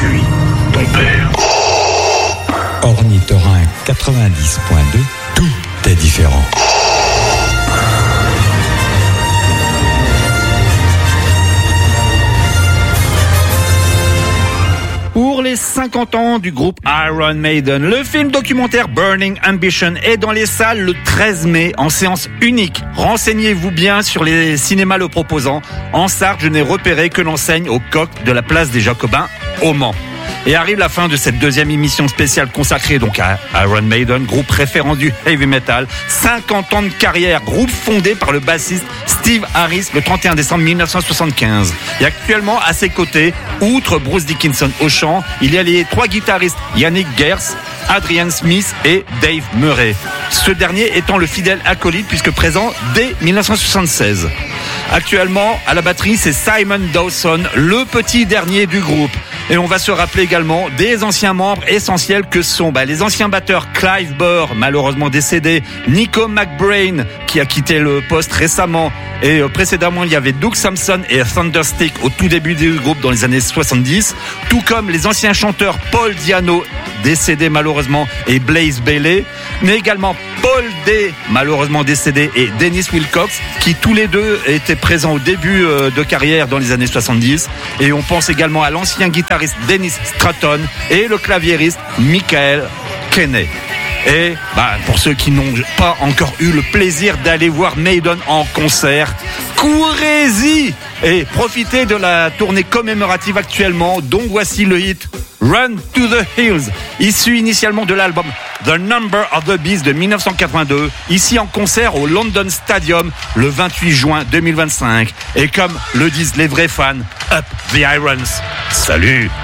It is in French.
suis ton père. Ornithorynque 90.2, tout est différent. Pour les 50 ans du groupe Iron Maiden, le film documentaire Burning Ambition est dans les salles le 13 mai en séance unique. Renseignez-vous bien sur les cinémas le proposant. En Sarthe, je n'ai repéré que l'enseigne au Coq de la place des Jacobins au Mans. Et arrive la fin de cette deuxième émission spéciale consacrée donc à Iron Maiden, groupe référent du heavy metal. 50 ans de carrière, groupe fondé par le bassiste Steve Harris le 31 décembre 1975. Et actuellement à ses côtés, outre Bruce Dickinson au chant, il y a les trois guitaristes Yannick Gers, Adrian Smith et Dave Murray. Ce dernier étant le fidèle acolyte puisque présent dès 1976. Actuellement, à la batterie, c'est Simon Dawson, le petit dernier du groupe. Et on va se rappeler également des anciens membres essentiels que sont les anciens batteurs Clive Burr, malheureusement décédé, Nico McBrain, qui a quitté le poste récemment, et précédemment il y avait Doug Sampson et Thunderstick au tout début du groupe dans les années 70, tout comme les anciens chanteurs Paul Di'Anno, décédé malheureusement, et Blaze Bayley, mais également Paul Day, malheureusement décédé, et Dennis Wilcox, qui tous les deux étaient présents au début de carrière dans les années 70. Et on pense également à l'ancien guitariste Dennis Stratton et le claviériste Michael Kenney. Et pour ceux qui n'ont pas encore eu le plaisir d'aller voir Maiden en concert, courez-y et profitez de la tournée commémorative actuellement, dont voici le hit Run to the Hills, issu initialement de l'album The Number of the Beast de 1982, ici en concert au London Stadium le 28 juin 2025. Et comme le disent les vrais fans, Up the Irons. Salut!